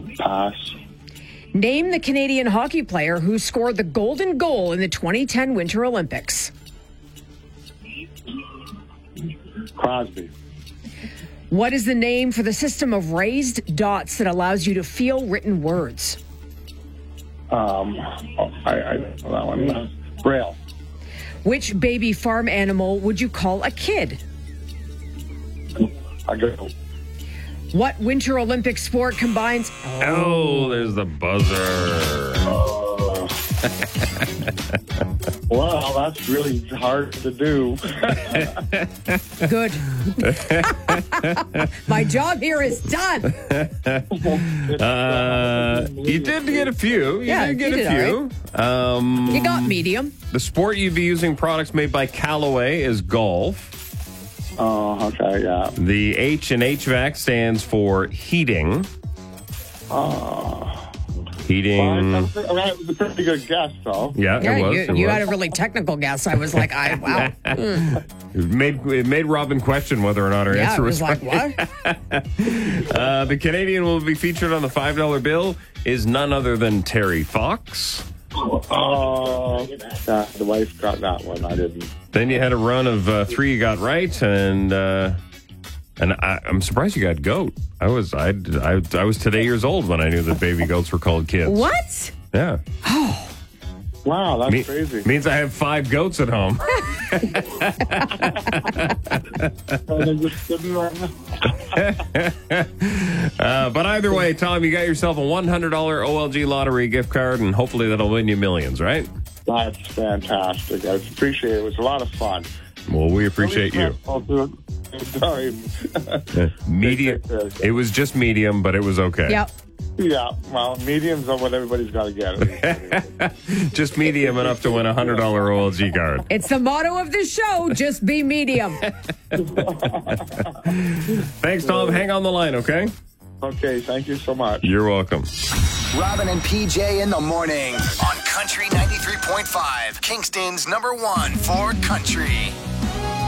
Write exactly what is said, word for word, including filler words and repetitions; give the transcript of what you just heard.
Pass. Name the Canadian hockey player who scored the golden goal in the twenty ten Winter Olympics. Crosby. What is the name for the system of raised dots that allows you to feel written words? Um, oh, I, I don't know that one. Braille. Which baby farm animal would you call a kid? I go. What Winter Olympic sport combines... Oh, there's the buzzer. Well, that's really hard to do. Good. My job here is done. Uh, you did get a few. You Yeah, did get you a did few. Um, You got medium. the sport you'd be using products made by Callaway is golf. Oh, okay, yeah. The H in H V A C stands for heating. Oh. Heating. Well, that's, that was a pretty good guess, though. Yeah, Yeah, it was. you, it you was. had a really technical guess. I was like, I wow. Mm. It made, it made Robin question whether or not her Yeah, I answer was was like, right. what? Uh, the Canadian will be featured on the five dollar bill is none other than Terry Fox. Oh, yeah, the wife got that one. I didn't. Then you had a run of uh, three you got right, and uh, and I, I'm surprised you got goat. I was I, I I was today years old when I knew that baby goats were called kids. What? Yeah. Wow, that's Me- crazy. Means I have five goats at home. uh, but either way, Tom, you got yourself a one hundred dollars O L G lottery gift card, and hopefully that'll win you millions, right? That's fantastic. I appreciate it. It was a lot of fun. Well, we appreciate you. I'll do it anytime. Medium. It was just medium, but it was okay. Yep. Yeah, well, mediums are what everybody's got to get. Just medium enough to win a one hundred dollars O L G card. It's the motto of this show, just be medium. Thanks, Tom. Hang on the line, okay? Okay, thank you so much. You're welcome. Robin and P J in the morning on Country ninety-three point five, Kingston's number one for country.